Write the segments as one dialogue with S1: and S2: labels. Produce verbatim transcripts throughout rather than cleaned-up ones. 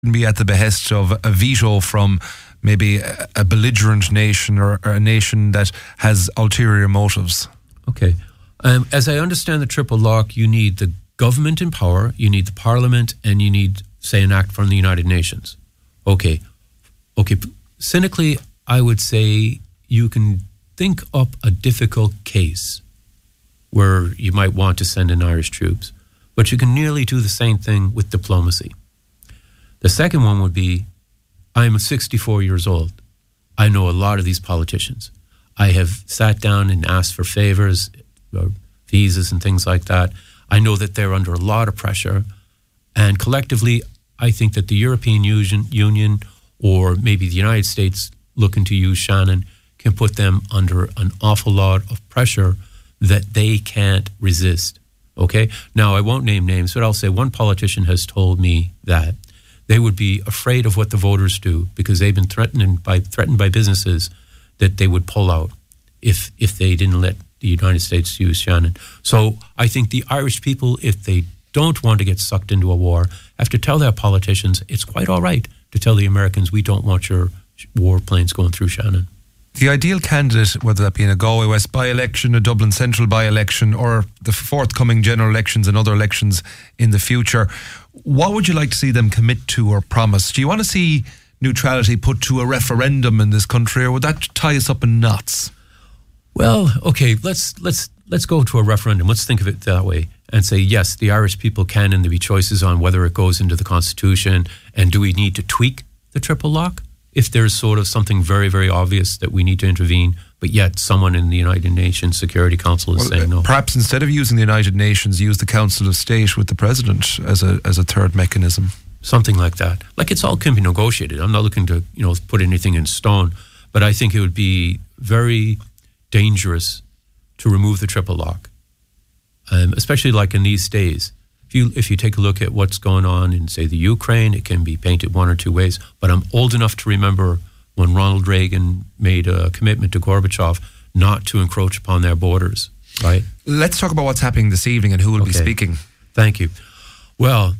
S1: be at the behest of a veto from maybe a, a belligerent nation or, or a nation that has ulterior motives.
S2: Okay. Um, as I understand the triple lock, you need the government in power, you need the parliament, and you need, say, an act from the United Nations. Okay. Okay. Cynically, I would say you can think up a difficult case where you might want to send in Irish troops, but you can nearly do the same thing with diplomacy. The second one would be, I'm sixty-four years old. I know a lot of these politicians. I have sat down and asked for favors, or visas and things like that. I know that they're under a lot of pressure. And collectively, I think that the European Union or maybe the United States looking to use Shannon can put them under an awful lot of pressure that they can't resist. Okay? Now, I won't name names, but I'll say one politician has told me that they would be afraid of what the voters do because they've been threatened by threatened by businesses that they would pull out if if they didn't let the United States use Shannon. So I think the Irish people, if they don't want to get sucked into a war, have to tell their politicians it's quite all right to tell the Americans we don't want your warplanes going through Shannon.
S1: The ideal candidate, whether that be in a Galway West by-election, a Dublin Central by-election, or the forthcoming general elections and other elections in the future, what would you like to see them commit to or promise? Do you want to see neutrality put to a referendum in this country, or would that tie us up in knots?
S2: Well, okay, let's let's let's go to a referendum. Let's think of it that way and say, yes, the Irish people can, and there be choices on whether it goes into the Constitution, and do we need to tweak the triple lock? If there's sort of something very, very obvious that we need to intervene, but yet someone in the United Nations Security Council is
S1: well,
S2: saying no.
S1: Perhaps instead of using the United Nations, use the Council of State with the President as a as a third mechanism.
S2: Something like that. Like, it's all can be negotiated. I'm not looking to, you know, put anything in stone, but I think it would be very dangerous to remove the triple lock, um, especially like in these days. If you if you take a look at what's going on in, say, the Ukraine, it can be painted one or two ways. But I'm old enough to remember when Ronald Reagan made a commitment to Gorbachev not to encroach upon their borders, right?
S1: Let's talk about what's happening this evening and who will
S2: okay.
S1: be speaking.
S2: Thank you. Well,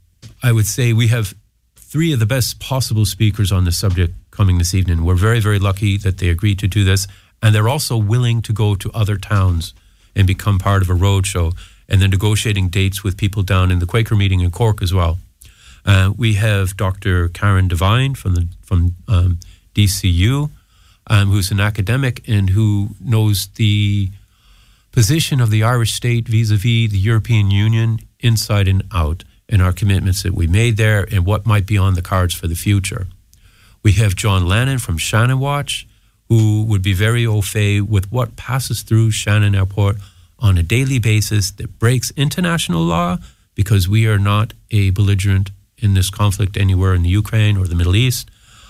S2: I would say we have three of the best possible speakers on this subject coming this evening. We're very, very lucky that they agreed to do this. And they're also willing to go to other towns and become part of a roadshow. And then negotiating dates with people down in the Quaker meeting in Cork as well. Uh, we have Doctor Karen Devine from the from um, D C U, um, who's an academic and who knows the position of the Irish state vis-a-vis the European Union inside and out, and our commitments that we made there and what might be on the cards for the future. We have John Lannon from Shannon Watch, who would be very au fait with what passes through Shannon Airport on a daily basis that breaks international law, because we are not a belligerent in this conflict anywhere in the Ukraine or the Middle East.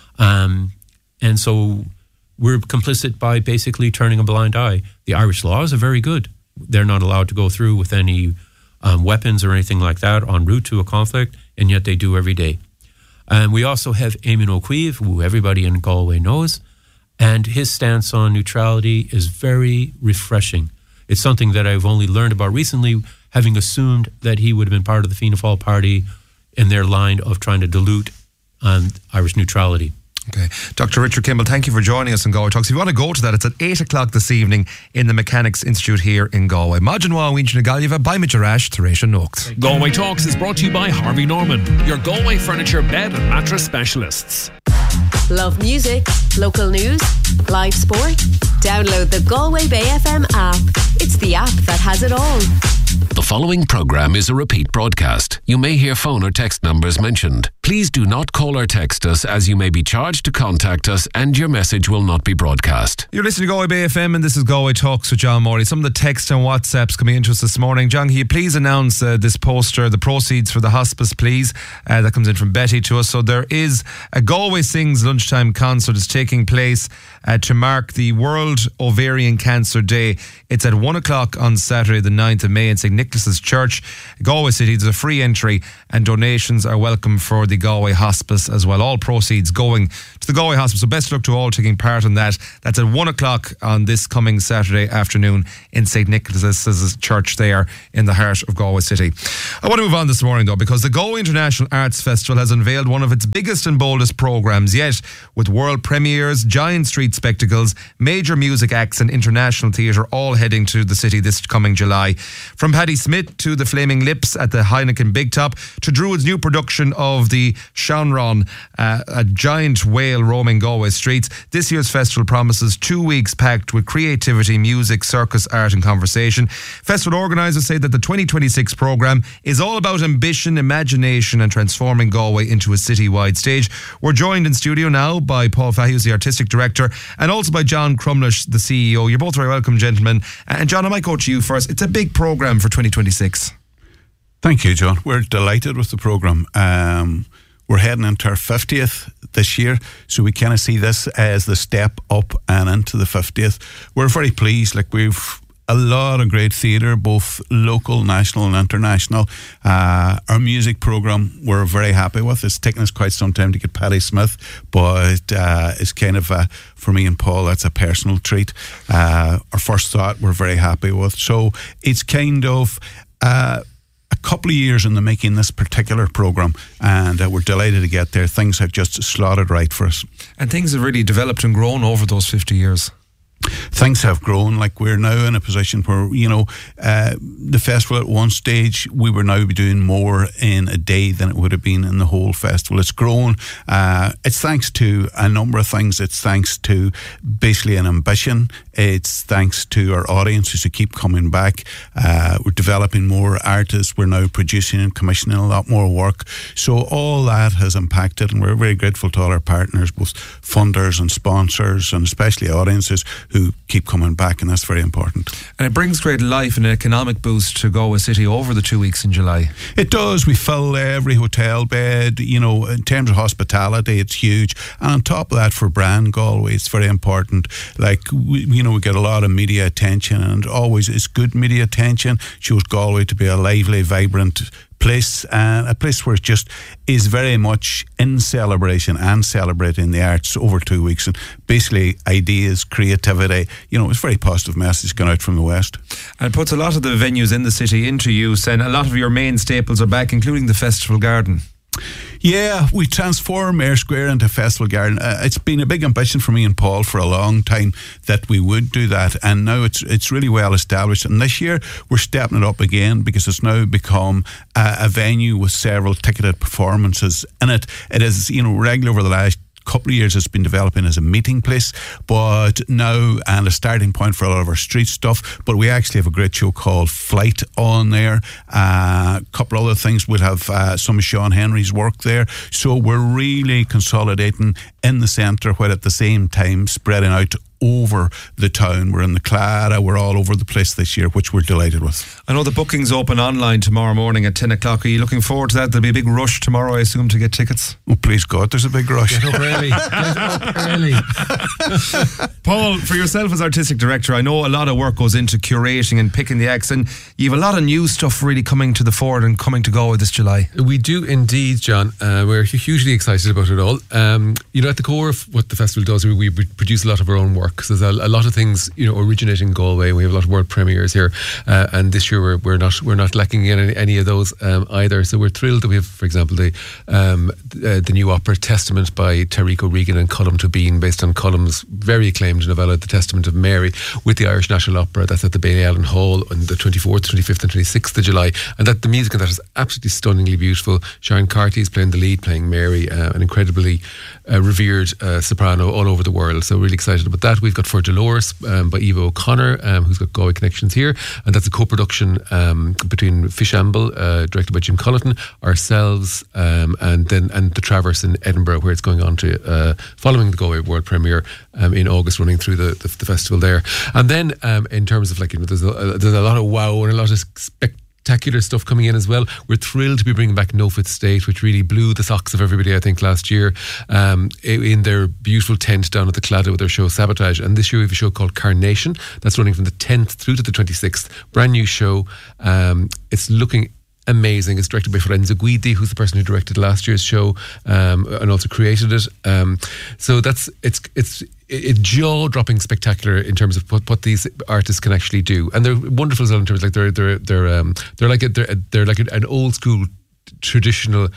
S2: Um, and so we're complicit by basically turning a blind eye. The Irish laws are very good. They're not allowed to go through with any um, weapons or anything like that en route to a conflict, and yet they do every day. And we also have Eamon O'Queeve, who everybody in Galway knows, and his stance on neutrality is very refreshing. It's something that I've only learned about recently, having assumed that he would have been part of the Fianna Fáil party in their line of trying to dilute um, Irish neutrality.
S1: Okay. Doctor Richard Kimball, thank you for joining us in Galway Talks. If you want to go to that, it's at eight o'clock this evening in the Mechanics Institute here in Galway. Majin Wa Winch Nagalyiva, by Mitcharash, Teresha Nocht.
S3: Galway Talks is brought to you by Harvey Norman, your Galway furniture, bed and mattress specialists.
S4: Love music, local news, live sport? Download the Galway Bay F M app. It's the app that has it all.
S5: The following programme is a repeat broadcast. You may hear phone or text numbers mentioned. Please do not call or text us, as you may be charged to contact us and your message will not be broadcast.
S1: You're listening to Galway Bay F M and this is Galway Talks with John Morley. Some of the texts and WhatsApps coming into us this morning. John, can you please announce uh, this poster, the proceeds for the hospice, please? Uh, that comes in from Betty to us. So there is a Galway Sings lunchtime concert is taking place uh, to mark the World Ovarian Cancer Day. It's at one o'clock on Saturday the ninth of May in Saint Nicholas Nicholas's Church, Galway City. There's a free entry and donations are welcome for the Galway Hospice as well. All proceeds going to the Galway Hospice. So best of luck to all taking part in that. That's at one o'clock on this coming Saturday afternoon in Saint Nicholas's Church there in the heart of Galway City. I want to move on this morning though, because the Galway International Arts Festival has unveiled one of its biggest and boldest programmes yet, with world premieres, giant street spectacles, major music acts and international theatre all heading to the city this coming July. From Patti Smith to the Flaming Lips at the Heineken Big Top to Druid's new production of the Shanron, uh, a giant whale roaming Galway streets, this year's festival promises two weeks packed with creativity, music, circus, art and conversation. Festival organisers say that the twenty twenty-six programme is all about ambition, imagination and transforming Galway into a city-wide stage. We're joined in studio now by Paul Fahey, who's the Artistic Director, and also by John Crumlish, the C E O. You're both very welcome, gentlemen. And John, I might go to you first. It's a big programme for twenty twenty-six.
S6: Thank you, John. We're delighted with the programme. Um, we're heading into our fiftieth this year, so we kind of see this as the step up and into the fiftieth. We're very pleased. Like, we've a lot of great theatre, both local, national and international. Uh, our music programme we're very happy with. It's taken us quite some time to get Patti Smith, but uh, it's kind of, a, for me and Paul, that's a personal treat. Uh, our First Thought we're very happy with. So it's kind of uh, a couple of years in the making, this particular programme, and uh, we're delighted to get there. Things have just slotted right for us.
S1: And things have really developed and grown over those fifty years.
S6: Things have grown. Like, we're now in a position where, you know, uh, the festival at one stage, we were now doing more in a day than it would have been in the whole festival. It's grown. Uh, it's thanks to a number of things. It's thanks to basically an ambition. It's thanks to our audiences who keep coming back. Uh, we're developing more artists. We're now producing and commissioning a lot more work. So all that has impacted, and we're very grateful to all our partners, both funders and sponsors, and especially audiences who keep coming back, and that's very important.
S1: And it brings great life and an economic boost to Galway City over the two weeks in July.
S6: It does. We fill every hotel bed. You know, in terms of hospitality, it's huge. And on top of that, for brand Galway, it's very important. Like, we, you know, we get a lot of media attention, and always it's good media attention. Shows Galway to be a lively, vibrant place, and a place where it just is very much in celebration and celebrating the arts over two weeks, and basically ideas, creativity. You know, it's a very positive message going out from the West.
S1: And it puts a lot of the venues in the city into use, and a lot of your main staples are back, including the Festival Garden.
S6: Yeah, we transform Eyre Square into Festival Garden. Uh, it's been a big ambition for me and Paul for a long time that we would do that, and now it's it's really well established. And this year we're stepping it up again, because it's now become a, a venue with several ticketed performances in it. It is, you know, regular over the last couple of years it's been developing as a meeting place, but now, and a starting point for a lot of our street stuff. But we actually have a great show called Flight on there. A uh, couple other things. We'll have uh, some of Sean Henry's work there. So we're really consolidating in the centre, while at the same time spreading out over the town. We're in the Clara, we're all over the place this year, which we're delighted with.
S1: I know the bookings open online tomorrow morning at ten o'clock. Are you looking forward to that? There'll be a big rush tomorrow, I assume, to get tickets.
S6: Oh, please God, there's a big rush.
S2: Get up early. Get up early.
S1: Paul, for yourself as Artistic Director, I know a lot of work goes into curating and picking the acts, and you have a lot of new stuff really coming to the fore and coming to Galway this July.
S7: We do indeed, John. Uh, we're hugely excited about it all. Um, you know, at the core of what the festival does, we, we produce a lot of our own work. So there's a, a lot of things, you know, originate in Galway. We have a lot of world premieres here, uh, and this year we're, we're not we're not lacking in any, any of those um, either. So we're thrilled that we have, for example, the um, uh, the new opera Testament by Tariq O'Regan and Colm Tóibín, based on Colm's very acclaimed novella The Testament of Mary, with the Irish National Opera. That's at the Bailey Allen Hall on the twenty-fourth, twenty-fifth and twenty-sixth of July, and that the music in that is absolutely stunningly beautiful. Sharon Carty is playing the lead, playing Mary, uh, an incredibly uh, revered uh, soprano all over the world. So really excited about that. We've got For Dolores um, by Eva O'Connor, um, who's got Galway connections here, and that's a co-production um, between Fishamble, uh, directed by Jim Culleton, ourselves, um, and then and the Traverse in Edinburgh, where it's going on to uh, following the Galway world premiere um, in August, running through the, the, the festival there. And then um, in terms of, like, you know, there's a, there's a lot of wow and a lot of spectacular spectacular stuff coming in as well. We're thrilled to be bringing back No Fifth State, which really blew the socks of everybody, I think, last year, um, in their beautiful tent down at the Claddagh with their show Sabotage. And this year we have a show called Carnation that's running from the tenth through to the twenty-sixth. Brand new show. Um, it's looking amazing. It's directed by Lorenzo Guidi, who's the person who directed last year's show um, and also created it. Um, so that's it's it's it jaw-dropping spectacular in terms of what, what these artists can actually do, and they're wonderful as well in terms of like they're they're they're um, they're like a, they're they're like an old school traditional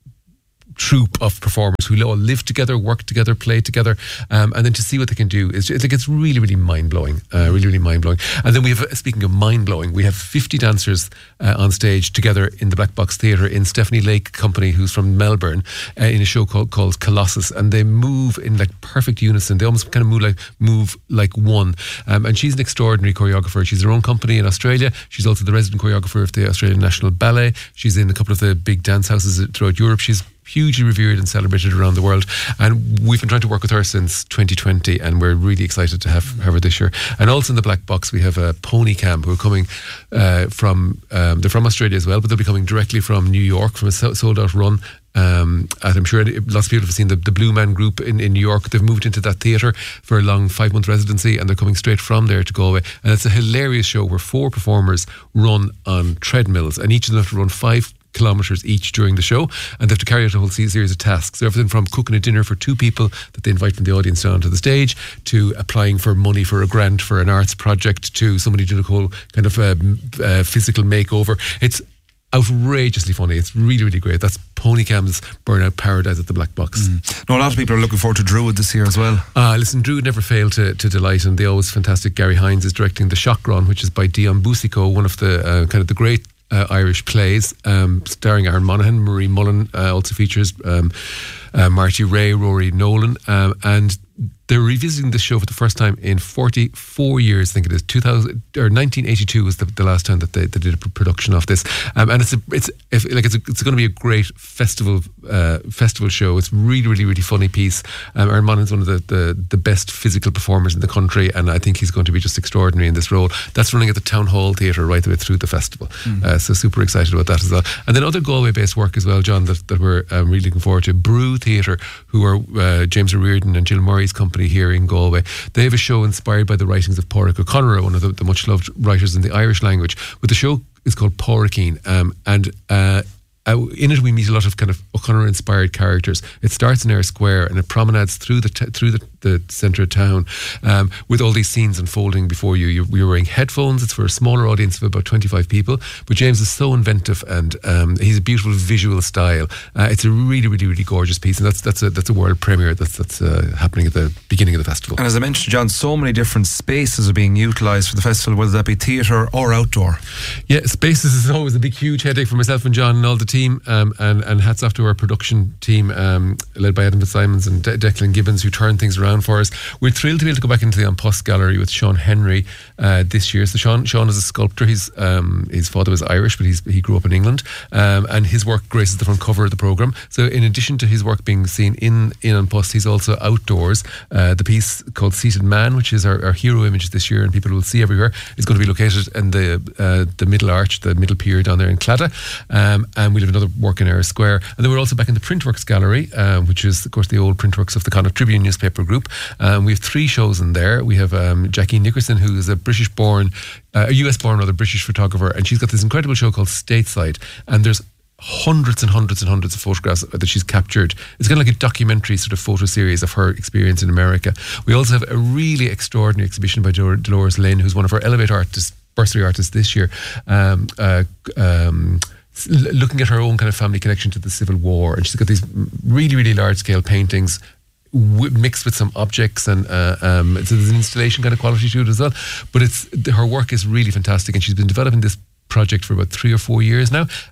S7: troupe of performers who all live together, work together, play together, um, and then to see what they can do is it's like it's really, really mind blowing, uh, really, really mind blowing. And then we have, speaking of mind blowing, we have fifty dancers uh, on stage together in the Black Box Theatre in Stephanie Lake Company, who's from Melbourne, uh, in a show called called Colossus, and they move in like perfect unison. They almost kind of move like move like one. Um, and she's an extraordinary choreographer. She's her own company in Australia. She's also the resident choreographer of the Australian National Ballet. She's in a couple of the big dance houses throughout Europe. She's hugely revered and celebrated around the world, and we've been trying to work with her since twenty twenty, and we're really excited to have, have her this year. And also in the Black Box we have a Pony Camp who are coming uh, from um, they're from Australia as well, but they'll be coming directly from New York from a sold out run. Um, and I'm sure lots of people have seen the, the Blue Man Group in, in New York. They've moved into that theatre for a long five month residency, and they're coming straight from there to Galway. And it's a hilarious show where four performers run on treadmills, and each of them have to run five kilometres each during the show, and they have to carry out a whole series of tasks. So everything from cooking a dinner for two people that they invite from the audience down to the stage, to applying for money for a grant for an arts project, to somebody doing a whole kind of uh, uh, physical makeover. It's outrageously funny. It's really, really great. That's Pony Cam's Burnout Paradise at the Black Box.
S1: Mm. No, a lot of people are looking forward to Druid this year as well.
S7: Uh, listen, Druid never failed to, to delight, and the always fantastic Gary Hines is directing The Shock Run, which is by Dion Boucicault, one of the uh, kind of the great Uh, Irish plays, um, starring Aaron Monaghan. Marie Mullen uh, also features um, uh, Marty Ray, Rory Nolan, um, and they're revisiting this show for the first time in forty-four years. I think it is two thousand or nineteen eighty-two was the, the last time that they, they did a production of this, um, and it's a, it's if, like it's a, it's going to be a great festival uh, festival show. It's really really really funny piece. Um, Aaron Monaghan's one of the, the the best physical performers in the country, and I think he's going to be just extraordinary in this role. That's running at the Town Hall Theatre right the way through the festival. Mm. Uh, so super excited about that as well. And then other Galway-based work as well, John, that, that we're um, really looking forward to. Brew Theatre, who are uh, James O'Riordan and Jill Murray's company here in Galway. They have a show inspired by the writings of Pádraig O'Conor, one of the, the much loved writers in the Irish language. But the show is called Pádraigín, um, and uh, in it we meet a lot of kind of O'Connor inspired characters. It starts in Eyre Square and it promenades through the t- through the, the centre of town, um, with all these scenes unfolding before you. You're, you're wearing headphones. It's for a smaller audience of about twenty-five people, but James is so inventive, and um, he's a beautiful visual style. Uh, it's a really really really gorgeous piece, and that's that's a that's a world premiere that's that's uh, happening at the beginning of the festival.
S1: And as I mentioned, John, so many different spaces are being utilised for the festival, whether that be theatre or outdoor.
S7: Yeah, spaces is always a big huge headache for myself and John and all the team, um, and and hats off to our production team, um, led by Adam Fitzsimons and De- Declan Gibbons, who turn things around for us. We're thrilled to be able to go back into the An Post Gallery with Sean Henry uh, this year. So Sean Sean is a sculptor. He's um, his father was Irish, but he's he grew up in England, um, and his work graces the front cover of the programme. So in addition to his work being seen in in An Post, he's also outdoors. Uh, the piece called Seated Man, which is our, our hero image this year, and people will see everywhere, is going to be located in the uh, the middle arch, the middle pier down there in Claddagh, um, and we'll have another work in Eyre Square. And then we're also back in the Printworks Gallery, um, which is of course the old Printworks of the Connacht Tribune newspaper group. Um, we have three shows in there. We have um, Jackie Nickerson, who is a British-born, uh, a U S-born rather, British photographer, and she's got this incredible show called Stateside, and there's hundreds and hundreds and hundreds of photographs that she's captured. It's kind of like a documentary sort of photo series of her experience in America. We also have a really extraordinary exhibition by Dol- Dolores Lynn, who's one of our Elevate artists, bursary artists this year, um, uh, um, looking at her own kind of family connection to the Civil War, and she's got these really really large scale paintings w- mixed with some objects, and uh, um, so there's an installation kind of quality to it as well. But it's her work is really fantastic, and she's been developing this project for about three or four years now,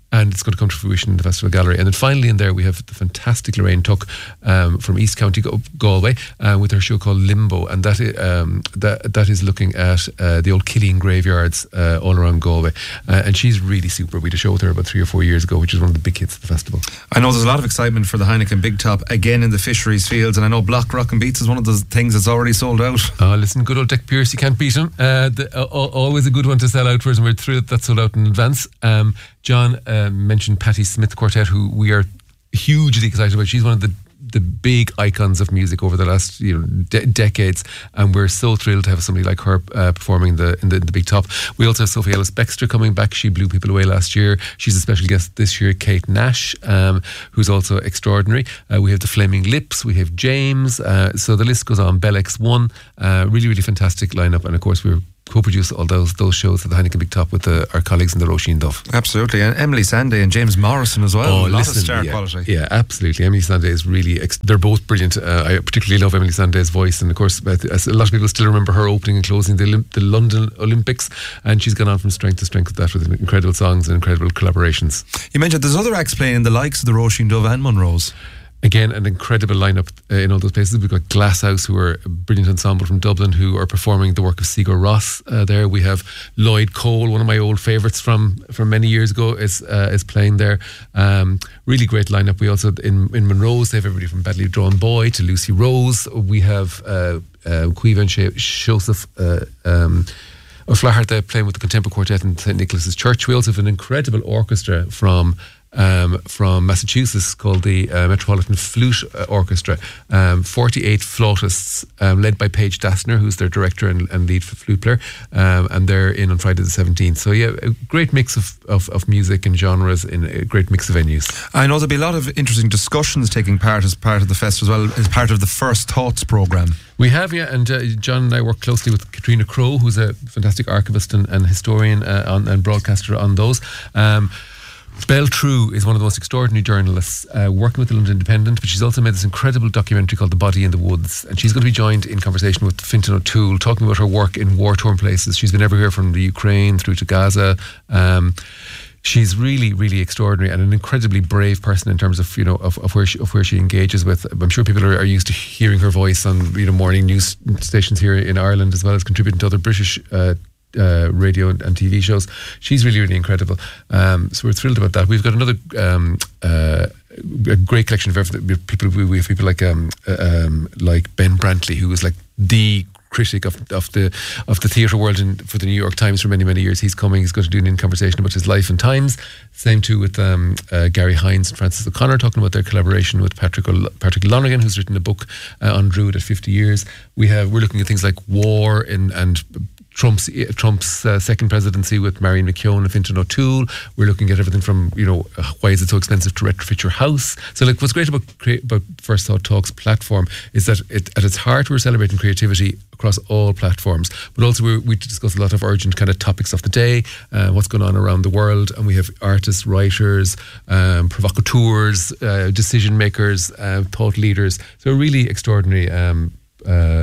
S7: and it's going to come to fruition in the Festival Gallery. And then finally in there we have the fantastic Lorraine Tuck um, from East County Galway uh, with her show called Limbo, and that is, um, that, that is looking at uh, the old Killeen graveyards uh, all around Galway, uh, and she's really super. We did a show with her about three or four years ago, which is one of the big hits of the festival.
S1: I know there's a lot of excitement for the Heineken Big Top again in the Fisheries Fields, and I know Block Rock and Beats is one of those things that's already sold out.
S7: Oh, listen, good old Dick Pierce, you can't beat him. Uh, the, uh, always a good one to sell out for us, and we're thrilled that sold out in advance. Um, John uh, mentioned Patti Smith Quartet, who we are hugely excited about. She's one of the the big icons of music over the last you know de- decades, and we're so thrilled to have somebody like her uh, performing the in, the in the Big Top. We also have Sophie Ellis Bextor coming back. She blew people away last year. She's a special guest this year. Kate Nash, um, who's also extraordinary. Uh, we have the Flaming Lips. We have James. Uh, so the list goes on. Bell X one. Uh, really, really fantastic lineup, and of course we're co-produce all those those shows at the Heineken Big Top with the, our colleagues in the Roisin Dove.
S1: Absolutely, and Emily Sandé and James Morrison as well.
S7: Oh,
S1: a lot
S7: listen,
S1: of star
S7: yeah,
S1: quality.
S7: Yeah, absolutely. Emily Sandé is really, ex- they're both brilliant. Uh, I particularly love Emily Sandé's voice, and of course, uh, a lot of people still remember her opening and closing the, Olymp- the London Olympics, and she's gone on from strength to strength with that, with incredible songs and incredible collaborations.
S1: You mentioned there's other acts playing the likes of the Roisin Dove and Monroe's.
S7: Again, an incredible lineup uh, in all those places. We've got Glasshouse, who are a brilliant ensemble from Dublin, who are performing the work of Sigur Rós uh, there. We have Lloyd Cole, one of my old favourites from, from many years ago, is uh, is playing there. Um, really great lineup. We also, in, in Monroe's, they have everybody from Badly Drawn Boy to Lucy Rose. We have uh, uh, Cuiva and Joseph uh, um, O'Flaherty playing with the Contemporary Quartet in Saint Nicholas's Church. We also have an incredible orchestra from Um, from Massachusetts called the uh, Metropolitan Flute Orchestra. Um, forty-eight flautists um, led by Paige Dassner, who's their director and, and lead flute player, um, and they're in on Friday the seventeenth. So yeah, a great mix of, of, of music and genres in a great mix of venues.
S1: I know there'll be a lot of interesting discussions taking part as part of the festival as well, as part of the First Thoughts programme.
S7: We have, yeah, and uh, John and I work closely with Katrina Crowe, who's a fantastic archivist and, and historian uh, on, and broadcaster on those. Um, Belle True is one of the most extraordinary journalists uh, working with the London Independent, but she's also made this incredible documentary called The Body in the Woods, and she's going to be joined in conversation with Fintan O'Toole, talking about her work in war-torn places. She's been everywhere from the Ukraine through to Gaza. Um, she's really, really extraordinary and an incredibly brave person in terms of you know of, of where she, of where she engages with. I'm sure people are, are used to hearing her voice on you know morning news stations here in Ireland, as well as contributing to other British uh, Uh, radio and, and T V shows. She's really, really incredible. Um, so we're thrilled about that. We've got another um, uh, a great collection of everything. People, we have people like um, uh, um, like Ben Brantley, who was like the critic of, of the of the theatre world in, for the New York Times for many, many years. He's coming. He's going to do an in-conversation about his life and times. Same too with um, uh, Gary Hines and Francis O'Connor, talking about their collaboration with Patrick o- Patrick Lonergan, who's written a book uh, on Druid at fifty years. We have we're looking at things like war and and Trump's Trump's uh, second presidency with Marion McKeown and Fintan O'Toole. We're looking at everything from, you know, uh, why is it so expensive to retrofit your house? So, like, what's great about create, about First Thought Talks platform is that it, at its heart, we're celebrating creativity across all platforms, but also we we discuss a lot of urgent kind of topics of the day, uh, what's going on around the world, and we have artists, writers, um, provocateurs, uh, decision makers, uh, thought leaders. So, a really extraordinary Um, uh,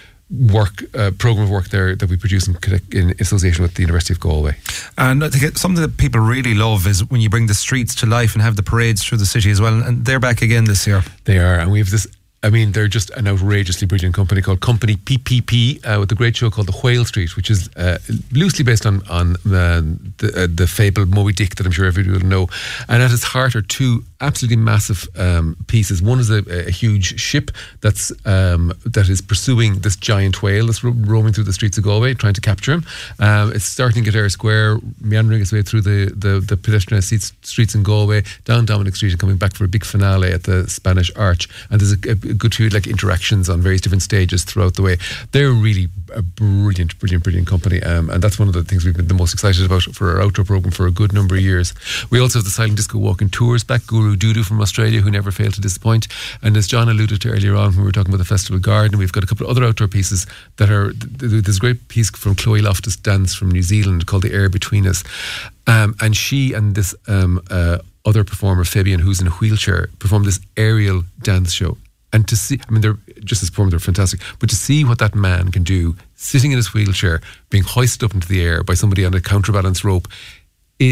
S7: work uh, program of work there that we produce in, in association with the University of Galway.
S1: And I think something that people really love is when you bring the streets to life and have the parades through the city as well, and they're back again this year.
S7: They are, and we have this, I mean, they're just an outrageously brilliant company called Company P P P uh, with a great show called The Whale Street, which is uh, loosely based on, on uh, the, uh, the fabled Moby Dick that I'm sure everybody will know. And at its heart are two absolutely massive um, pieces. One is a, a huge ship that's um, that is pursuing this giant whale that's ro- roaming through the streets of Galway, trying to capture him. Um, it's starting at Eyre Square, meandering its way through the, the, the pedestrianised streets in Galway, down Dominic Street, and coming back for a big finale at the Spanish Arch. And there's a, a good few like interactions on various different stages throughout the way. They're really a brilliant, brilliant, brilliant company, um, and that's one of the things we've been the most excited about for our outdoor program for a good number of years. We also have the Silent Disco Walking Tours back, Guru Dudu from Australia, who never failed to disappoint. And as John alluded to earlier on when we were talking about the Festival Garden, we've got a couple of other outdoor pieces that are, there's a great piece from Chloe Loftus Dance from New Zealand called The Air Between Us. Um, and she and this um, uh, other performer, Fabian, who's in a wheelchair, performed this aerial dance show. And to see, I mean, they're just as performed, they're fantastic. But to see what that man can do, sitting in his wheelchair, being hoisted up into the air by somebody on a counterbalance rope, is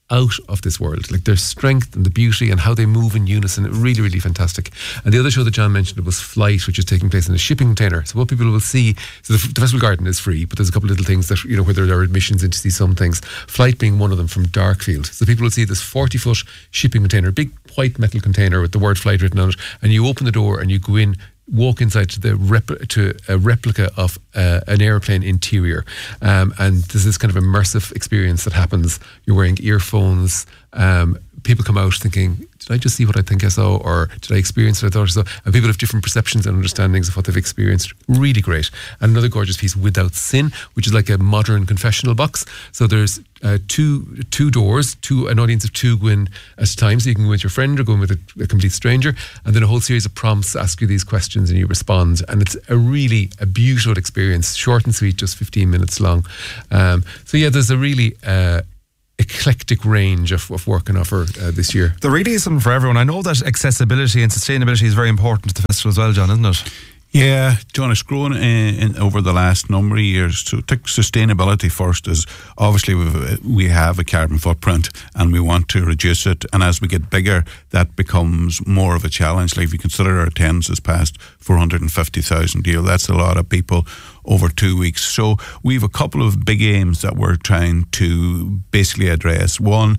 S7: out of this world. Like their strength and the beauty and how they move in unison, really, really fantastic. And the other show that John mentioned was Flight, which is taking place in a shipping container. So what people will see, so the, the Festival Garden is free, but there's a couple of little things that, you know, where there are admissions in to see some things. Flight being one of them, from Darkfield. So people will see this forty foot shipping container, big white metal container with the word Flight written on it, and you open the door and you go in, walk inside to the rep- to a replica of uh, an airplane interior, um, and there's this kind of immersive experience that happens. You're wearing earphones. Um, people come out thinking, did I just see what I think I saw, or did I experience what I thought I saw? And people have different perceptions and understandings of what they've experienced. Really great. And another gorgeous piece, Without Sin, which is like a modern confessional box. So there's uh, two two doors, two an audience of two go in at a time. So you can go with your friend or go in with a, a complete stranger. And then a whole series of prompts ask you these questions and you respond. And it's a really a beautiful experience, short and sweet, just fifteen minutes long. Um, so yeah, there's a really... Uh, eclectic range of, of work and offer uh, this year.
S1: There really is something for everyone. I know that accessibility and sustainability is very important to the festival as well, John, isn't it?
S6: Yeah, John, it's grown in, in over the last number of years. So take sustainability first. Is obviously we've, we have a carbon footprint and we want to reduce it. And as we get bigger, that becomes more of a challenge. Like if you consider our attendance has passed four hundred fifty thousand, you know, that's a lot of people over two weeks. So we have a couple of big aims that we're trying to basically address. One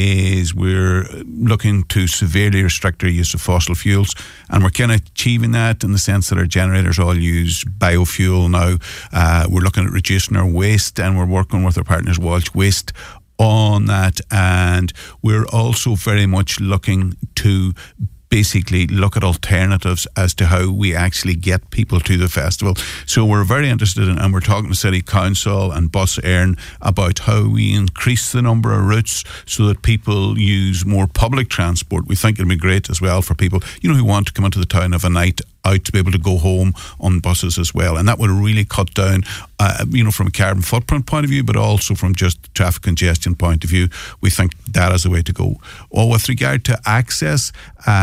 S6: is we're looking to severely restrict our use of fossil fuels, and we're kind of achieving that in the sense that our generators all use biofuel now. Uh, we're looking at reducing our waste, and we're working with our partners Walsh Waste on that, and we're also very much looking to basically look at alternatives as to how we actually get people to the festival. So we're very interested in, and we're talking to City Council and Bus Éireann about how we increase the number of routes so that people use more public transport. We think it'd be great as well for people, you know, who want to come into the town of a night out to be able to go home on buses as well. And that would really cut down, uh, you know, from a carbon footprint point of view, but also from just traffic congestion point of view. We think that is the way to go. Well, with regard to access,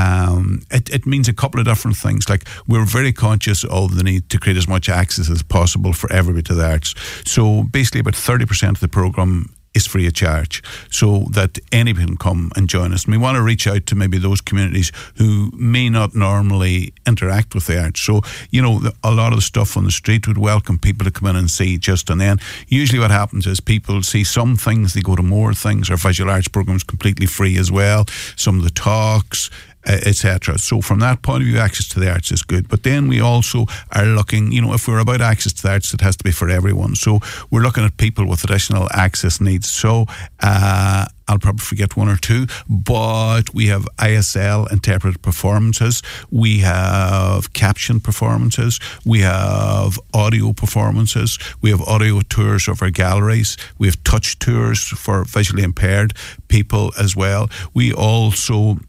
S6: um, it, it means a couple of different things. Like we're very conscious of the need to create as much access as possible for everybody to the arts. So basically about thirty percent of the programme is free of charge, so that anybody can come and join us. And we want to reach out to maybe those communities who may not normally interact with the arts. So, you know, the, a lot of the stuff on the street would welcome people to come in and see just, and then usually what happens is people see some things, they go to more things. Our visual arts programme is completely free as well. Some of the talks, et cetera. So from that point of view, access to the arts is good. But then we also are looking, you know, if we're about access to the arts, it has to be for everyone. So we're looking at people with additional access needs. So uh, I'll probably forget one or two, but we have I S L interpreted performances, we have captioned performances, we have audio performances, we have audio tours of our galleries, we have touch tours for visually impaired people as well. We also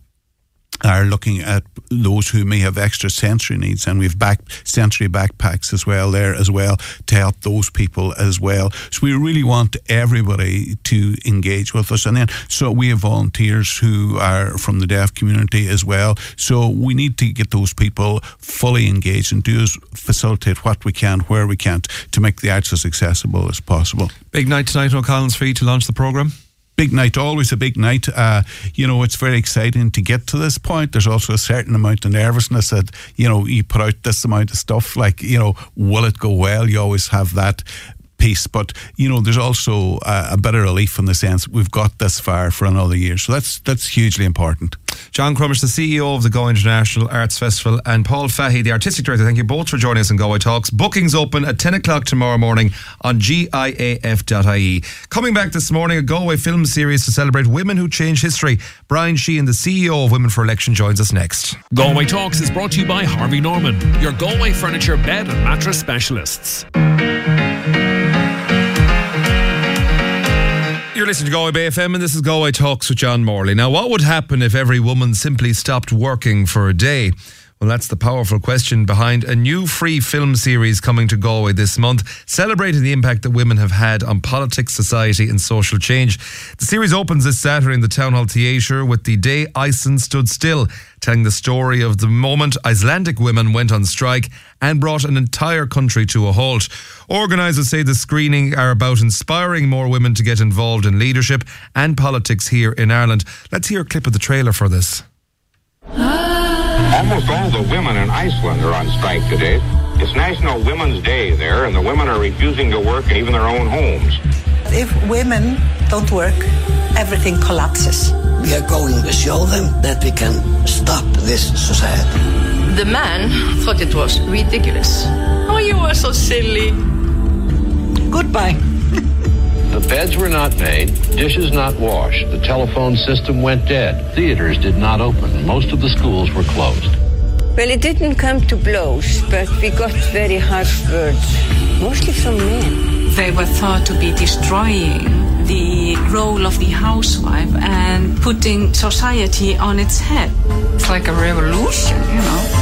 S6: are looking at those who may have extra sensory needs, and we have back sensory backpacks as well there as well to help those people as well. So we really want everybody to engage with us. And then so we have volunteers who are from the deaf community as well. So we need to get those people fully engaged and do is facilitate what we can where we can to make the arts as accessible as possible.
S1: Big night tonight in O'Connell's for you to launch the programme.
S6: Big night, always a big night. Uh, you know, it's very exciting to get to this point. There's also a certain amount of nervousness that, you know, you put out this amount of stuff, like, you know, will it go well? You always have that piece, but you know, there's also a, a bit of relief in the sense we've got this far for another year, so that's that's hugely important.
S1: John Crummish, the C E O of the Galway International Arts Festival, and Paul Fahey, the Artistic Director, thank you both for joining us in Galway Talks. Bookings open at ten o'clock tomorrow morning on G I A F dot I E. Coming back this morning, a Galway film series to celebrate women who change history. Brian Sheehan, the C E O of Women for Election, joins us next.
S3: Galway Talks is brought to you by Harvey Norman, your Galway furniture, bed and mattress specialists.
S1: You're listening to Galway Bay F M, and this is Galway Talks with John Morley. Now, what would happen if every woman simply stopped working for a day? Well, that's the powerful question behind a new free film series coming to Galway this month, celebrating the impact that women have had on politics, society and social change. The series opens this Saturday in the Town Hall Theatre with The Day Iceland Stood Still, telling the story of the moment Icelandic women went on strike and brought an entire country to a halt. Organisers say the screening are about inspiring more women to get involved in leadership and politics here in Ireland. Let's hear a clip of the trailer for this.
S8: Almost all the women in Iceland are on strike today. It's National Women's Day there, and the women are refusing to work in even their own homes.
S9: If women don't work, everything collapses.
S10: We are going to show them that we can stop this society.
S11: The man thought it was ridiculous. Oh, you are so silly.
S9: Goodbye.
S12: The beds were not made, dishes not washed, the telephone system went dead, theaters did not open, most of the schools were closed.
S13: Well, it didn't come to blows, but we got very harsh words, mostly from men.
S14: They were thought to be destroying the role of the housewife and putting society on its head. It's like a revolution, you know.